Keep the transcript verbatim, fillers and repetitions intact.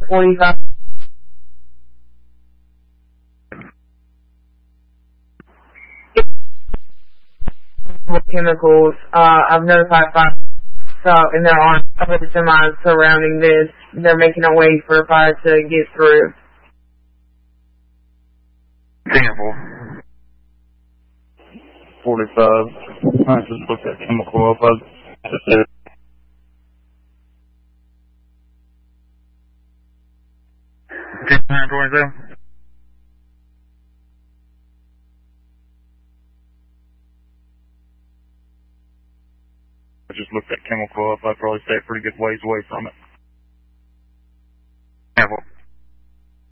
forty-five. Chemicals. Uh, I've notified five. So, and there are other semis surrounding this. They're making a way for fire to get through. Example. forty-five. I just looked at chemical up. I just said. twenty-seven. I just looked at chemical up. I'd probably stay a pretty good ways away from it. Example.